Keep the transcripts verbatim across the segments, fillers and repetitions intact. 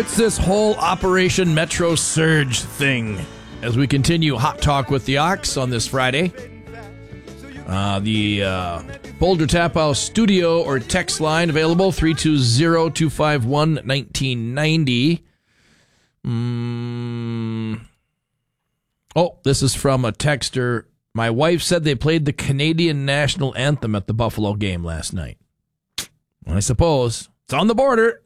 What's this whole Operation Metro Surge thing? As we continue Hot Talk with the Ox on this Friday. Uh, the uh, Boulder Tap House studio or text line available, three two zero, two five one, one nine nine zero. Mm. Oh, this is from a texter. My wife said they played the Canadian national anthem at the Buffalo game last night. Well, I suppose. It's on the border.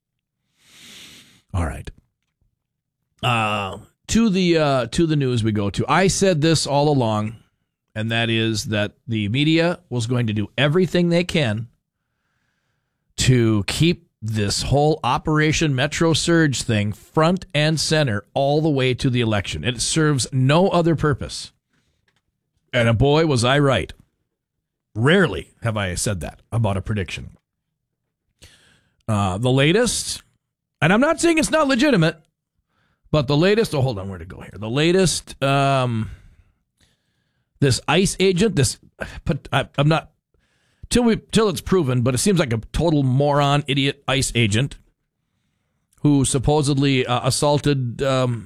All right. Uh, to the uh, to the news we go to. I said this all along, and that is that the media was going to do everything they can to keep this whole Operation Metro Surge thing front and center all the way to the election. It serves no other purpose. And boy, was I right. Rarely have I said that about a prediction. Uh, the latest, and I'm not saying it's not legitimate, but the latest, oh, hold on, where to go here? The latest, um, this ICE agent, this, but I, I'm not, till we, till it's proven, but it seems like a total moron, idiot ICE agent who supposedly uh, assaulted um,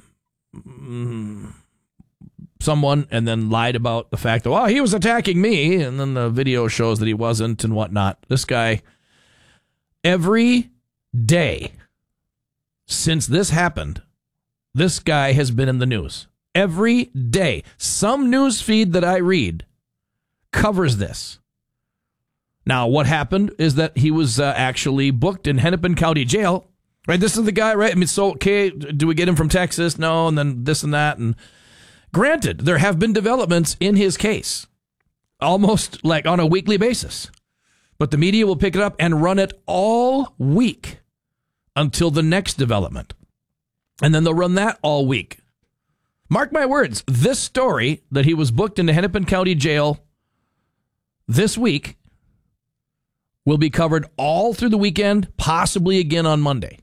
someone and then lied about the fact that, well, he was attacking me, and then the video shows that he wasn't and whatnot. This guy, every day since this happened, this guy has been in the news. Every day. Some news feed that I read covers this. Now, what happened is that he was uh, actually booked in Hennepin County Jail. Right? This is the guy, right? I mean, so, okay, do we get him from Texas? No, and then this and that. And granted, there have been developments in his case, almost like on a weekly basis. But the media will pick it up and run it all week until the next development. And then they'll run that all week. Mark my words, this story that he was booked into Hennepin County Jail this week will be covered all through the weekend, possibly again on Monday.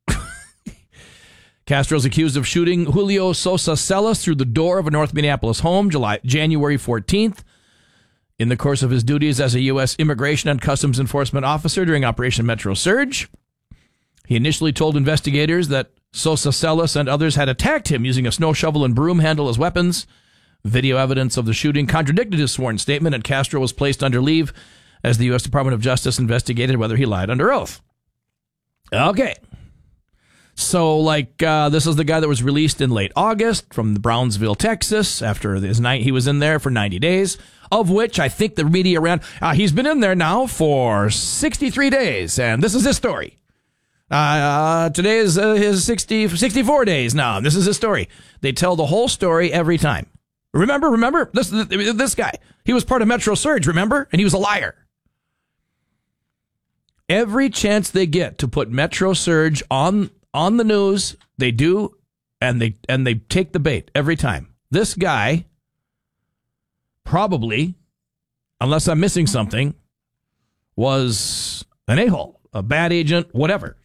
Castro's accused of shooting Julio Sosa Celis through the door of a North Minneapolis home July January fourteenth in the course of his duties as a U S Immigration and Customs Enforcement officer during Operation Metro Surge. He initially told investigators that Sosa Celis and others had attacked him using a snow shovel and broom handle as weapons. Video evidence of the shooting contradicted his sworn statement, and Castro was placed under leave as the U S Department of Justice investigated whether he lied under oath. Okay. So, like, uh, this is the guy that was released in late August from Brownsville, Texas, after his night he was in there for ninety days, of which I think the media ran, uh, he's been in there now for sixty-three days, and this is his story. Uh, uh, today is uh, his sixty, sixty-four days now, and this is his story. They tell the whole story every time. Remember, remember, this, this guy, he was part of Metro Surge, remember? And he was a liar. Every chance they get to put Metro Surge on on the news, they do, and they and they take the bait every time. This guy probably, unless I'm missing something, was an a-hole, a bad agent, whatever.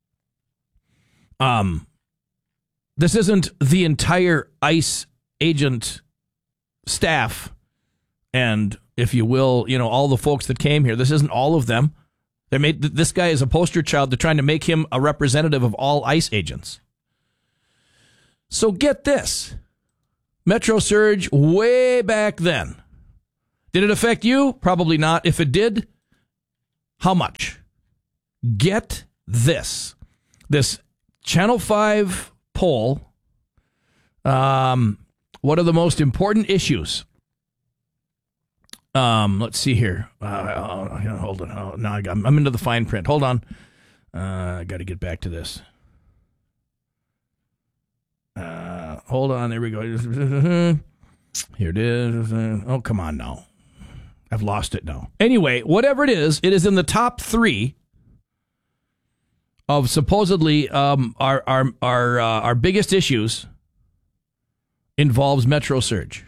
Um, this isn't the entire ICE agent staff and, if you will, you know, all the folks that came here. This isn't all of them. They made this guy is a poster child. They're trying to make him a representative of all ICE agents. So get this. Metro Surge way back then. Did it affect you? Probably not. If it did, how much? Get this. This Channel five poll. Um, what are the most important issues? Um, let's see here. Uh, uh, hold on. Oh, now I got, I'm into the fine print. Hold on. Uh, I got to get back to this. Uh, hold on. There we go. Here it is. Oh, come on now. I've lost it now. Anyway, whatever it is, it is in the top three of supposedly um, our our our uh, our biggest issues involves Metro Surge.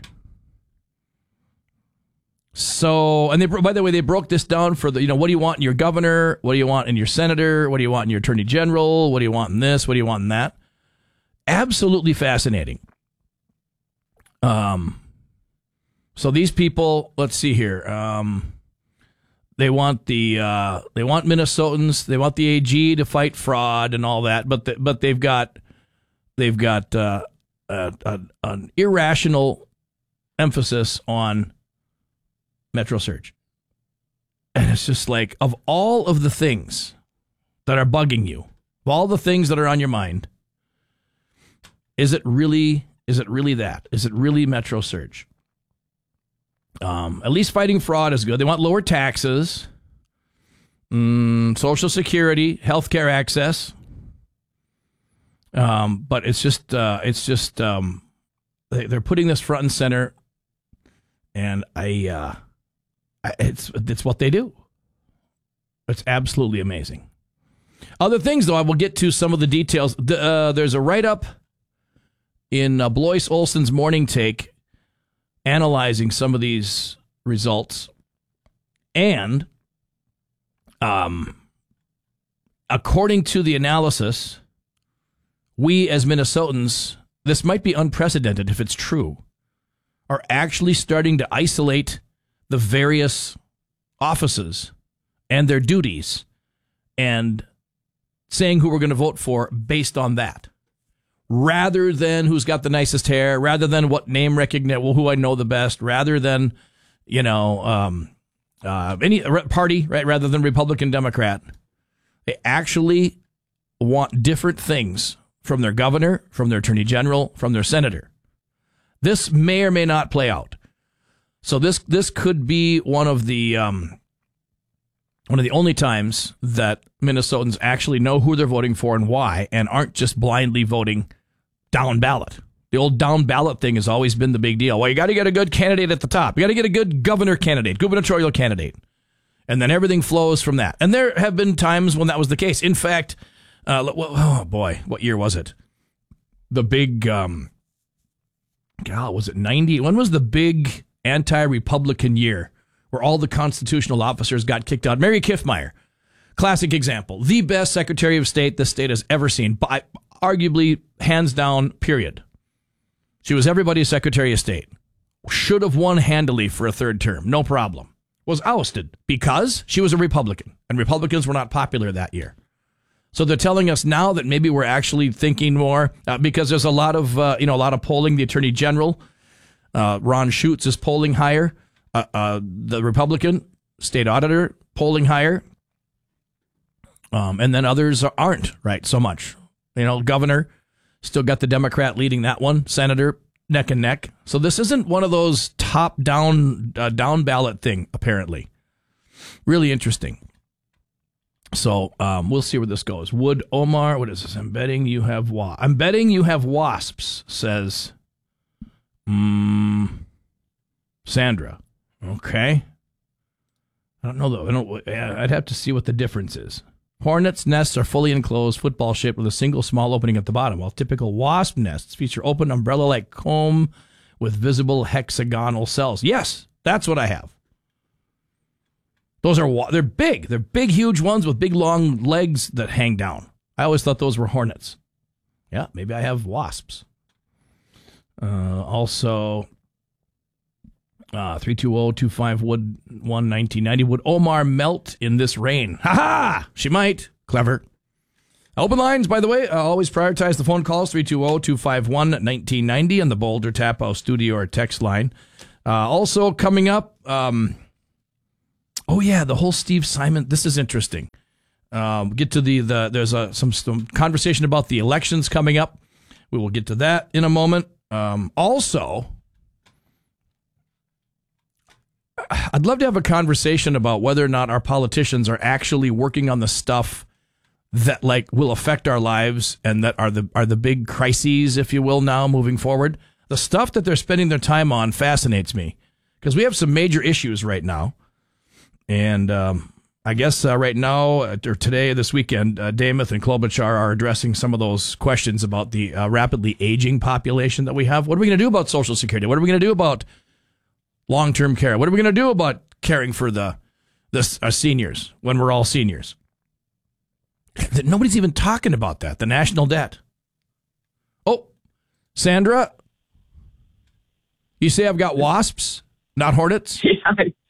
So, and they, by the way, they broke this down for the, you know, what do you want in your governor? What do you want in your senator? What do you want in your attorney general? What do you want in this? What do you want in that? Absolutely fascinating. Um, so these people, let's see here. Um, They want the uh, they want Minnesotans. They want the A G to fight fraud and all that. But the, but they've got they've got uh, a, a, an irrational emphasis on Metro Surge, and it's just like, of all of the things that are bugging you, of all the things that are on your mind, is it really is it really that? Is it really Metro Surge? Um, at least fighting fraud is good. They want lower taxes, mm, Social Security, healthcare access. Um, but it's just, uh, it's just, um, they, they're putting this front and center, and I, uh, I, it's, it's what they do. It's absolutely amazing. Other things, though, I will get to some of the details. The, uh, there's a write-up in uh, Blois Olson's Morning Take analyzing some of these results, and um, according to the analysis, we as Minnesotans, this might be unprecedented if it's true, are actually starting to isolate the various offices and their duties and saying who we're going to vote for based on that, rather than who's got the nicest hair, rather than what name recognition, well, who I know the best, rather than, you know, um, uh, any party, right? Rather than Republican, Democrat. They actually want different things from their governor, from their attorney general, from their senator. This may or may not play out. So this this could be one of the um, one of the only times that Minnesotans actually know who they're voting for and why, and aren't just blindly voting down ballot. The old down ballot thing has always been the big deal. Well, you got to get a good candidate at the top. You got to get a good governor candidate, gubernatorial candidate, and then everything flows from that. And there have been times when that was the case. In fact, uh, oh boy, what year was it? The big, um, God, was it ninety? When was the big anti-Republican year where all the constitutional officers got kicked out? Mary Kiffmeyer, classic example. The best Secretary of State this state has ever seen, by arguably hands down, period. She was everybody's Secretary of State. Should have won handily for a third term, no problem. Was ousted because she was a Republican, and Republicans were not popular that year. So they're telling us now that maybe we're actually thinking more, uh, because there's a lot of, uh, you know, a lot of polling. The Attorney General, uh, Ron Schutz, is polling higher. Uh, uh, the Republican State Auditor polling higher. Um, and then others aren't, right, so much. You know, Governor, still got the Democrat leading that one. Senator, neck and neck. So this isn't one of those top-down, uh, down ballot thing, apparently. Really interesting. So um, we'll see where this goes. Would Omar, what is this? I'm betting you have wa- I'm betting you have wasps, says um, Sandra. Okay. I don't know, though. I don't, I'd have to see what the difference is. Hornets' nests are fully enclosed, football shaped with a single small opening at the bottom, while typical wasp nests feature open umbrella-like comb with visible hexagonal cells. Yes, that's what I have. Those are, they're big. They're big, huge ones with big, long legs that hang down. I always thought those were hornets. Yeah, maybe I have wasps. Uh, also, uh, three two zero two five Wood one nineteen ninety. Would Omar melt in this rain? Ha ha! She might. Clever. Open lines, by the way. Uh, always prioritize the phone calls. three two zero two five one nineteen ninety and the Boulder Tap House studio or text line. Uh, also coming up, um, oh yeah, the whole Steve Simon. This is interesting. Um, get to the, the there's a, some, some conversation about the elections coming up. We will get to that in a moment. Um, also, I'd love to have a conversation about whether or not our politicians are actually working on the stuff that like will affect our lives and that are the are the big crises, if you will, now moving forward. The stuff that they're spending their time on fascinates me because we have some major issues right now. And um, I guess uh, right now, or today, this weekend, uh, Dameth and Klobuchar are addressing some of those questions about the uh, rapidly aging population that we have. What are we going to do about Social Security? What are we going to do about long-term care? What are we going to do about caring for the the our seniors when we're all seniors? Nobody's even talking about that, the national debt. Oh, Sandra, you say I've got wasps, not hornets? Yeah.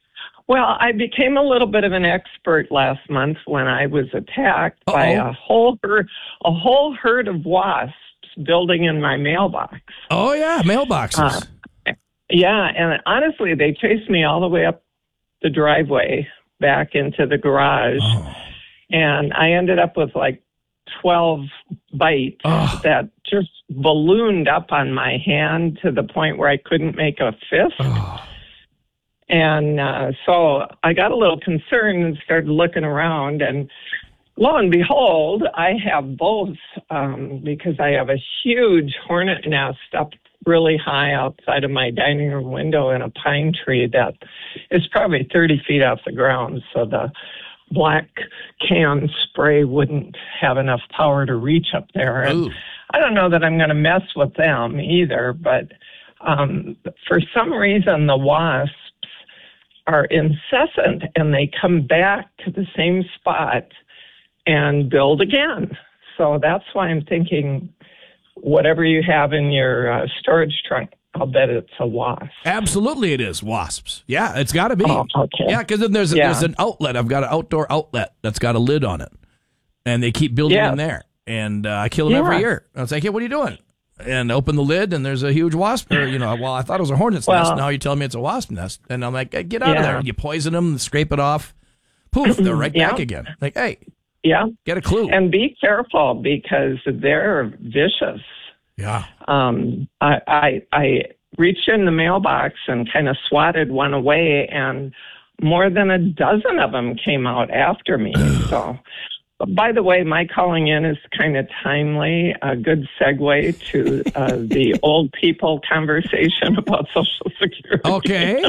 Well, I became a little bit of an expert last month when I was attacked Uh-oh. by a whole herd, a whole herd of wasps building in my mailbox. Oh, yeah, mailboxes. Uh, yeah, and honestly, they chased me all the way up the driveway back into the garage, Oh. and I ended up with like twelve bites Oh. that just ballooned up on my hand to the point where I couldn't make a fist. Oh. And uh, so I got a little concerned and started looking around. And lo and behold, I have both um, because I have a huge hornet nest up really high outside of my dining room window in a pine tree that is probably thirty feet off the ground. So the black can spray wouldn't have enough power to reach up there. And Ooh. I don't know that I'm going to mess with them either, but um, for some reason the wasps are incessant and they come back to the same spot and build again. So that's why I'm thinking whatever you have in your uh, storage trunk, I'll bet it's a wasp. Absolutely, it is wasps. Yeah, it's got to be. Oh, okay. Yeah, because then there's, a, Yeah. there's an outlet. I've got an outdoor outlet that's got a lid on it. And they keep building Yeah. in there. And uh, I kill them Yeah. every year. I was like, hey, what are you doing? And open the lid, and there's a huge wasp. Or, you know, well, I thought it was a hornet's Well- nest. Now you're telling me it's a wasp nest. And I'm like, hey, get out of Yeah. there. And you poison them, scrape it off. Poof, they're right Yeah. back again. Like, hey, Yeah. get a clue. And be careful because they're vicious. Yeah. Um, I, I, I reached in the mailbox and kind of swatted one away, and more than a dozen of them came out after me. So, by the way, my calling in is kind of timely, a good segue to uh, the old people conversation about Social Security. Okay.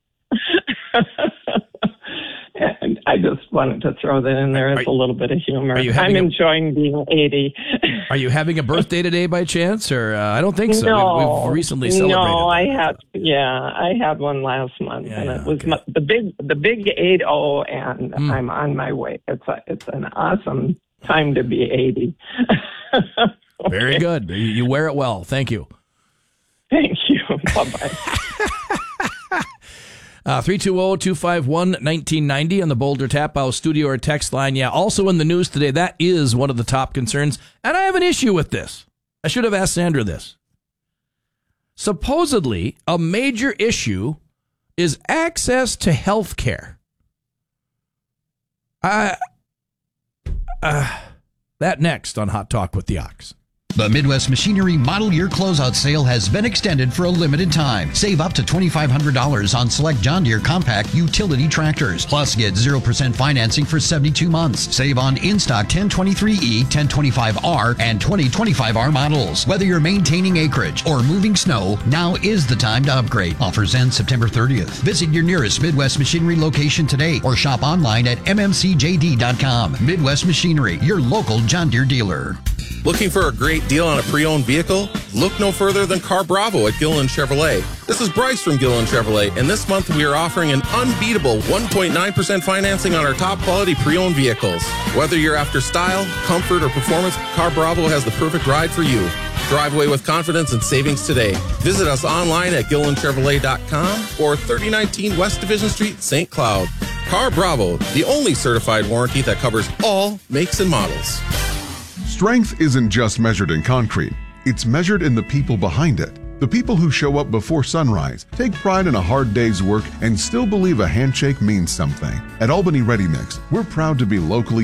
And I just wanted to throw that in there as Are- a little bit of humor. are you I'm having a- enjoying being eighty. Are you having a birthday today by chance? Or uh, I don't think so. No, We've, we've recently celebrated. No, I that. had, yeah, I had one last month, Yeah, and yeah, it was okay. my, the big, the big eight zero, and Mm. I'm on my way. It's a, it's an awesome time to be eighty. Very good. You, you wear it well. Thank you. Thank you. Bye bye. Uh, three two zero, two five one, one nine nine zero on the Boulder Tap House studio or text line. Yeah, also in the news today, that is one of the top concerns. And I have an issue with this. I should have asked Sandra this. Supposedly, a major issue is access to health care. Uh, uh, that next on Hot Talk with the Ox. The Midwest Machinery Model Year Closeout Sale has been extended for a limited time. Save up to twenty-five hundred dollars on select John Deere compact utility tractors. Plus, get zero percent financing for seventy-two months. Save on in-stock ten twenty-three E, ten twenty-five R, and twenty twenty-five R models. Whether you're maintaining acreage or moving snow, now is the time to upgrade. Offers end September thirtieth. Visit your nearest Midwest Machinery location today or shop online at m m c j d dot com. Midwest Machinery, your local John Deere dealer. Looking for a great deal on a pre-owned vehicle? Look no further than Car Bravo at Gilliland Chevrolet. This is Bryce from Gilliland Chevrolet, and this month we are offering an unbeatable one point nine percent financing on our top quality pre-owned vehicles. Whether you're after style, comfort, or performance, Car Bravo has the perfect ride for you. Drive away with confidence and savings today. Visit us online at gilliland chevrolet dot com or thirty nineteen West Division Street, Saint Cloud. Car Bravo, the only certified warranty that covers all makes and models. Strength isn't just measured in concrete, it's measured in the people behind it. The people who show up before sunrise, take pride in a hard day's work, and still believe a handshake means something. At Albany Ready Mix, we're proud to be locally